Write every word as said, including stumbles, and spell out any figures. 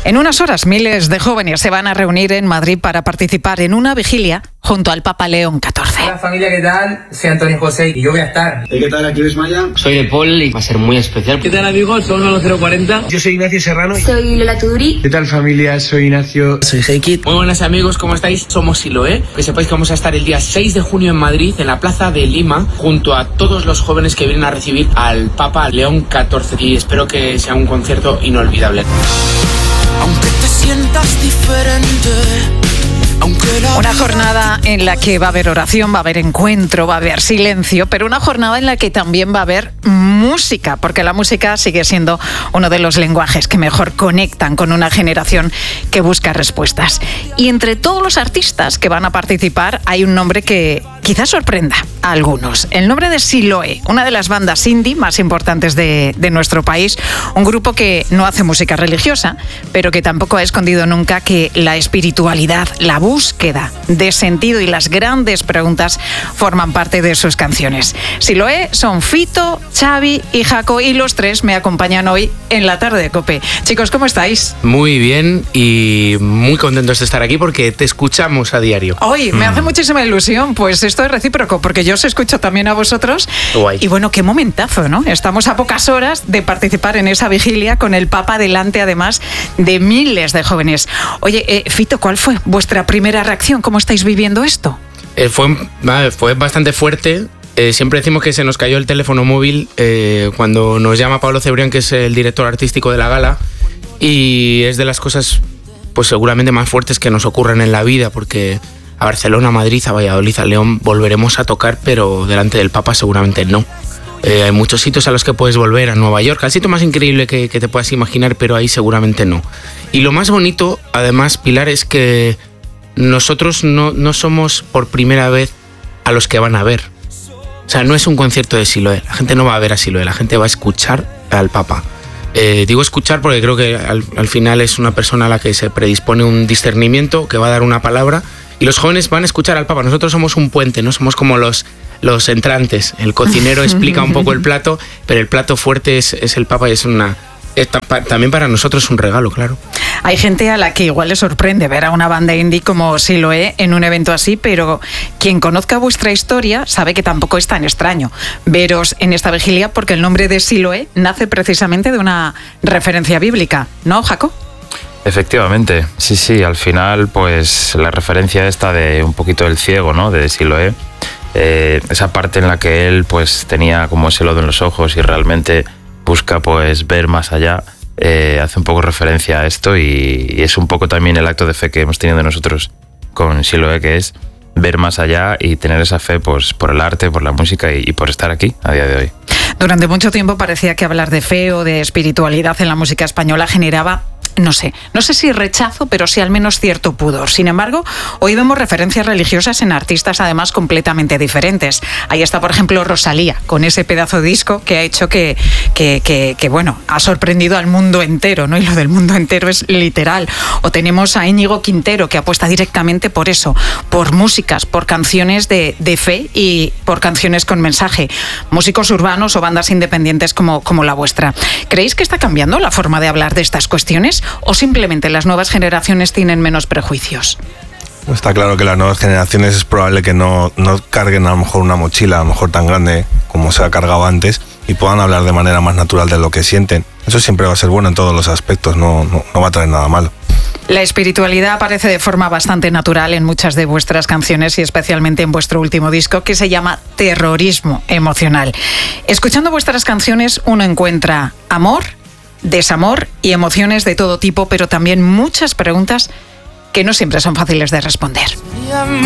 En unas horas, miles de jóvenes se van a reunir en Madrid para participar en una vigilia junto al Papa León catorce. Hola familia, ¿qué tal? Soy Antonio José y yo voy a estar. ¿Qué tal? Aquí ves Maya. Soy de Paul y va a ser muy especial. ¿Qué tal amigos? Son uno cero cuarenta. Yo soy Ignacio Serrano. Soy Lola Tuduri. ¿Qué tal familia? Soy Ignacio. Soy Heikit. Muy buenas amigos, ¿cómo estáis? Somos Siloé. Que sepáis que vamos a estar el día seis de junio en Madrid, en la Plaza de Lima, junto a todos los jóvenes que vienen a recibir al Papa León catorce. Y espero que sea un concierto inolvidable. Aunque te sientas diferente. Una jornada en la que va a haber oración, va a haber encuentro, va a haber silencio, pero una jornada en la que también va a haber música, porque la música sigue siendo uno de los lenguajes que mejor conectan con una generación que busca respuestas. Y entre todos los artistas que van a participar hay un nombre que quizás sorprenda a algunos. El nombre de Siloé, una de las bandas indie más importantes de, de nuestro país, un grupo que no hace música religiosa, pero que tampoco ha escondido nunca que la espiritualidad, la búsqueda de sentido y las grandes preguntas forman parte de sus canciones. Siloé son Fito, Xavi y Jaco, y los tres me acompañan hoy en la tarde de COPE. Chicos, ¿cómo estáis? Muy bien y muy contentos de estar aquí porque te escuchamos a diario. Hoy me mm. hace muchísima ilusión, pues esto es recíproco, porque yo os escucho también a vosotros. Guay. Y bueno, qué momentazo, ¿no? Estamos a pocas horas de participar en esa vigilia con el Papa delante, además, de miles de jóvenes. Oye, eh, Fito, ¿cuál fue vuestra primera reacción? ¿Cómo estáis viviendo esto? Eh, fue, fue bastante fuerte. Eh, siempre decimos que se nos cayó el teléfono móvil eh, cuando nos llama Pablo Cebrián, que es el director artístico de la gala, y es de las cosas pues seguramente más fuertes que nos ocurren en la vida, porque a Barcelona, a Madrid, a Valladolid, a León volveremos a tocar, pero delante del Papa seguramente no. Eh, hay muchos sitios a los que puedes volver, a Nueva York, al sitio más increíble que, que te puedas imaginar, pero ahí seguramente no. Y lo más bonito, además, Pilar, es que nosotros no, no somos por primera vez a los que van a ver. O sea, no es un concierto de Siloé, la gente no va a ver a Siloé, la gente va a escuchar al Papa. Eh, digo escuchar porque creo que al, al final es una persona a la que se predispone un discernimiento, que va a dar una palabra, y los jóvenes van a escuchar al Papa. Nosotros somos un puente, no somos como los, los entrantes. El cocinero explica un poco el plato, pero el plato fuerte es, es el Papa, y es una... también para nosotros es un regalo, claro. Hay gente a la que igual le sorprende ver a una banda indie como Siloé en un evento así, pero quien conozca vuestra historia sabe que tampoco es tan extraño veros en esta vigilia, porque el nombre de Siloé nace precisamente de una referencia bíblica, ¿no, Jaco? Efectivamente, sí, sí, al final pues la referencia esta de un poquito del ciego, ¿no?, de Siloé, eh, esa parte en la que él pues tenía como ese lodo en los ojos y realmente busca pues ver más allá, eh, hace un poco referencia a esto, y, y es un poco también el acto de fe que hemos tenido nosotros con Siloé, que es ver más allá y tener esa fe pues, por el arte, por la música y, y por estar aquí a día de hoy. Durante mucho tiempo parecía que hablar de fe o de espiritualidad en la música española generaba, no sé, no sé si rechazo, pero sí al menos cierto pudor. Sin embargo, hoy vemos referencias religiosas en artistas además completamente diferentes. Ahí está, por ejemplo, Rosalía, con ese pedazo de disco que ha hecho que, que, que, que bueno, ha sorprendido al mundo entero, ¿no? Y lo del mundo entero es literal. O tenemos a Íñigo Quintero, que apuesta directamente por eso, por músicas, por canciones de, de fe y por canciones con mensaje. Músicos urbanos o bandas independientes como, como la vuestra. ¿Creéis que está cambiando la forma de hablar de estas cuestiones? ¿O simplemente las nuevas generaciones tienen menos prejuicios? Está claro que las nuevas generaciones es probable que no, no carguen a lo mejor una mochila, a lo mejor tan grande como se ha cargado antes, y puedan hablar de manera más natural de lo que sienten. Eso siempre va a ser bueno en todos los aspectos, no, no, no va a traer nada malo. La espiritualidad aparece de forma bastante natural en muchas de vuestras canciones y especialmente en vuestro último disco, que se llama Terrorismo Emocional. Escuchando vuestras canciones uno encuentra amor, desamor y emociones de todo tipo, pero también muchas preguntas que no siempre son fáciles de responder. Mi amor.